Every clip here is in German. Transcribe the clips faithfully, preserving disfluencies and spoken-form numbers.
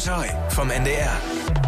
Enjoy vom N D R.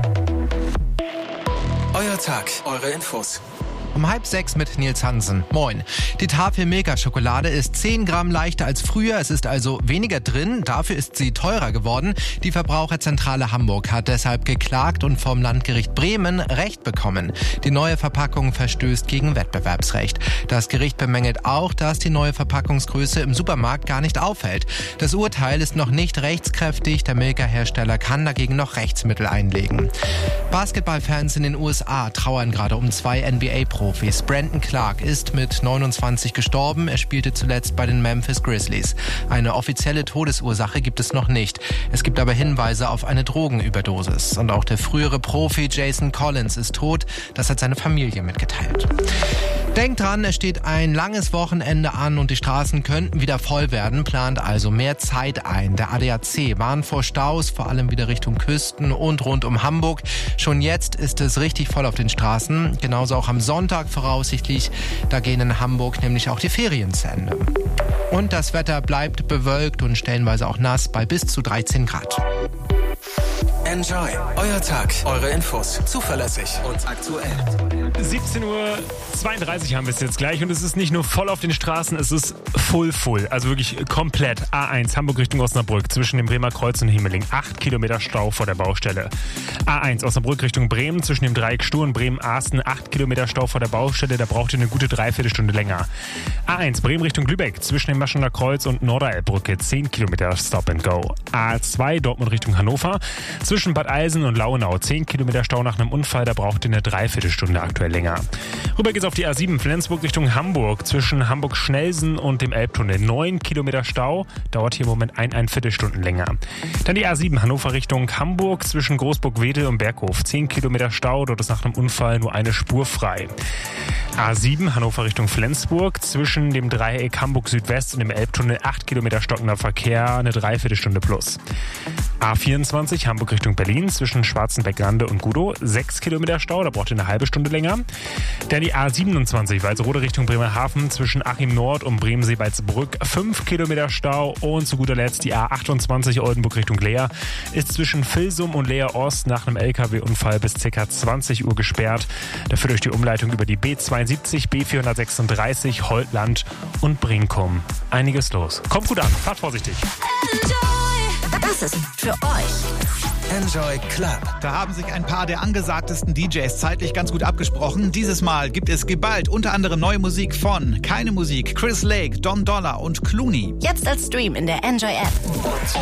Euer Tag, eure Infos. Um halb sechs mit Nils Hansen. Moin. Die Tafel Milka-Schokolade ist zehn Gramm leichter als früher. Es ist also weniger drin. Dafür ist sie teurer geworden. Die Verbraucherzentrale Hamburg hat deshalb geklagt und vom Landgericht Bremen Recht bekommen. Die neue Verpackung verstößt gegen Wettbewerbsrecht. Das Gericht bemängelt auch, dass die neue Verpackungsgröße im Supermarkt gar nicht auffällt. Das Urteil ist noch nicht rechtskräftig. Der Milka-Hersteller kann dagegen noch Rechtsmittel einlegen. Basketballfans in den U S A trauern gerade um zwei N B A-Profis. Brandon Clark ist mit neunundzwanzig gestorben. Er spielte zuletzt bei den Memphis Grizzlies. Eine offizielle Todesursache gibt es noch nicht. Es gibt aber Hinweise auf eine Drogenüberdosis. Und auch der frühere Profi Jason Collins ist tot. Das hat seine Familie mitgeteilt. Denkt dran, es steht ein langes Wochenende an und die Straßen könnten wieder voll werden, plant also mehr Zeit ein. Der A D A C warnt vor Staus, vor allem wieder Richtung Küsten und rund um Hamburg. Schon jetzt ist es richtig voll auf den Straßen, genauso auch am Sonntag voraussichtlich. Da gehen in Hamburg nämlich auch die Ferien zu Ende. Und das Wetter bleibt bewölkt und stellenweise auch nass bei bis zu dreizehn Grad. Enjoy, euer Tag, eure Infos, zuverlässig und aktuell. siebzehn Uhr zweiunddreißig haben wir es jetzt gleich und es ist nicht nur voll auf den Straßen, es ist full full, also wirklich komplett. A eins Hamburg Richtung Osnabrück zwischen dem Bremer Kreuz und Himmeling, acht Kilometer Stau vor der Baustelle. A eins Osnabrück Richtung Bremen zwischen dem Dreieck Stur und Bremen-Arsten, acht Kilometer Stau vor der Baustelle, da braucht ihr eine gute Dreiviertelstunde länger. A eins Bremen Richtung Lübeck zwischen dem Maschener Kreuz und Norderelbbrücke, zehn Kilometer Stop and Go. A zwei Dortmund Richtung Hannover zwischen Bad Eilsen und Lauenau, zehn Kilometer Stau nach einem Unfall, da braucht ihr eine Dreiviertelstunde aktuell länger. Rüber geht's auf die A sieben Flensburg Richtung Hamburg zwischen Hamburg-Schnelsen und dem Elbtunnel, neun Kilometer Stau, dauert hier im Moment ein, ein Viertelstunden länger. Dann die A sieben Hannover Richtung Hamburg zwischen Großburg-Wedel und Berghof, zehn Kilometer Stau, dort ist nach einem Unfall nur eine Spur frei. A sieben Hannover Richtung Flensburg zwischen dem Dreieck Hamburg Südwest und dem Elbtunnel, acht Kilometer stockender Verkehr, eine Dreiviertelstunde plus. A vierundzwanzig Hamburg Richtung Berlin zwischen Schwarzenbeck-Grande und Gudow, sechs Kilometer Stau, da braucht ihr eine halbe Stunde länger. Dann die A siebenundzwanzig Walsrode Richtung Bremerhaven zwischen Achim Nord und Bremsee-Balzbrück, fünf Kilometer Stau. Und zu guter Letzt die A achtundzwanzig Oldenburg Richtung Leer ist zwischen Vilsum und Leer Ost nach einem L K W-Unfall bis ca. zwanzig Uhr gesperrt. Da führt euch die Umleitung über die B zweiundsiebzig, B vierhundertsechsunddreißig, Holtland und Brinkum. Einiges los. Kommt gut an, fahrt vorsichtig. Enjoy! Das ist für euch. Enjoy Club. Da haben sich ein paar der angesagtesten D Js zeitlich ganz gut abgesprochen. Dieses Mal gibt es geballt unter anderem neue Musik von Keine Musik, Chris Lake, Don Dollar und Clooney. Jetzt als Stream in der Enjoy App.